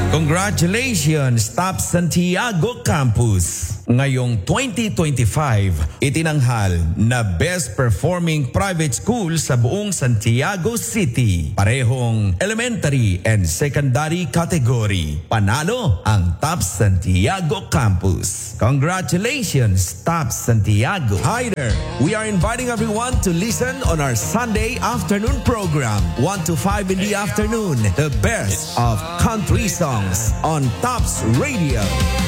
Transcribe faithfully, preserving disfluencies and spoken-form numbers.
Congratulations, Top Santiago Campus! Ngayong twenty twenty-five, itinanghal na Best Performing Private School sa buong Santiago City. Parehong elementary and secondary category. Panalo ang Top Santiago Campus. Congratulations, Top Santiago. Hi there! We are inviting everyone to listen on our Sunday afternoon program, one to five in the afternoon. The best of country songs on Tops Radio.